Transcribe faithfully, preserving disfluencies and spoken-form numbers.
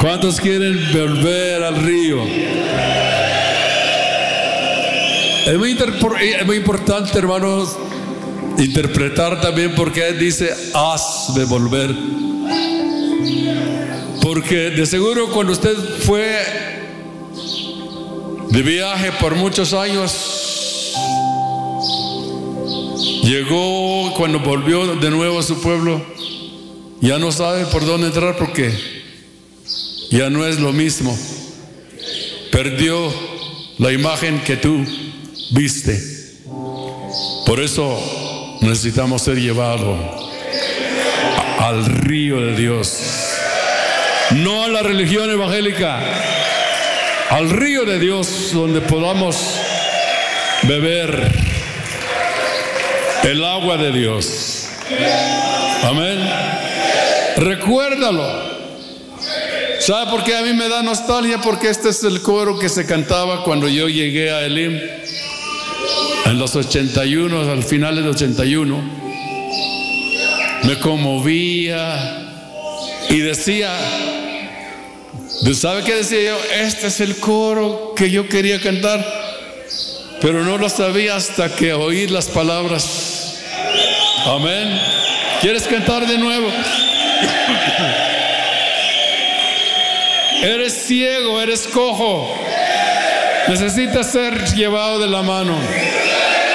¿Cuántos quieren volver al río? Es muy, es muy importante, hermanos, interpretar también porque Él dice, hazme volver. Porque de seguro cuando usted fue de viaje por muchos años, llegó, cuando volvió de nuevo a su pueblo, ya no sabe por dónde entrar porque ya no es lo mismo. Perdió la imagen que tú viste. Por eso necesitamos ser llevados al río de Dios. No a la religión evangélica, al río de Dios, donde podamos beber el agua de Dios. Amén. Recuérdalo. ¿Sabe por qué a mí me da nostalgia? Porque este es el coro que se cantaba cuando yo llegué a Elim en los ochenta y uno, al final del ochenta y uno. Me conmovía y decía, ¿sabe qué decía yo? Este es el coro que yo quería cantar, pero no lo sabía hasta que oí las palabras. Amén. ¿Quieres cantar de nuevo? Eres ciego, eres cojo, necesitas ser llevado de la mano.